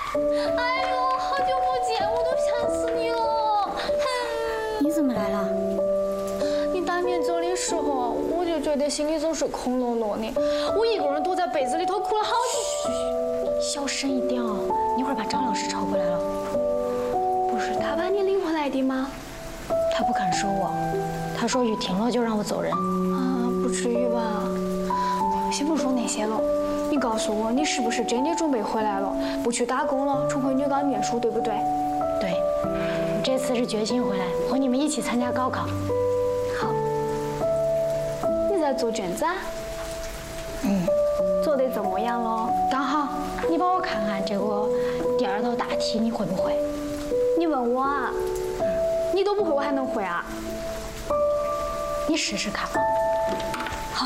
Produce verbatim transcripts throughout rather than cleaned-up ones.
哎呦，好久不见，我都想死你了。 你怎么来了？ 你当年走的时候，我就觉得心里总是空落落的。我一个人躲在被子里头哭了好久。 小声一点哦，一会儿把张老师吵回来了。 不是他把你领回来的吗？ 他不肯收我，他说雨停了就让我走人。 啊，不至于吧？先不说那些了，你告诉我，你是不是真的准备回来了？不去打工了，重回女高念书，对不对？ 对，我这次是决心回来，和你们一起参加高考。 好，你在做卷子啊？ 嗯， 做得怎么样了？ 刚好，你帮我看看这个第二道大题你会不会？ 你问我啊？你都不会，我还能会啊？ 你试试看嘛。 好。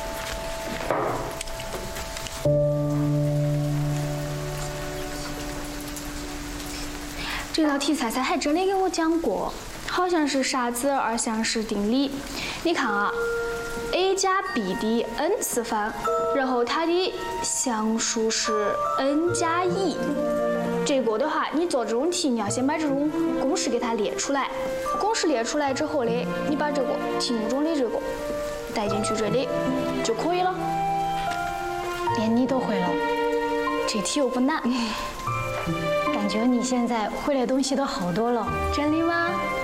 这道题彩彩还真的给我讲过，好像是沙子二项式定理。你看啊 ，a 加 b 的 n 次方，然后它的项数是 n 加一。这个的话，你做这种题，你要先把这种公式给它列出来。公式列出来之后呢，你把这个题目中的这个带进去这里就可以了。 连你都会了， 这题又不难。 感觉你现在会的东西都好多了。 真的吗？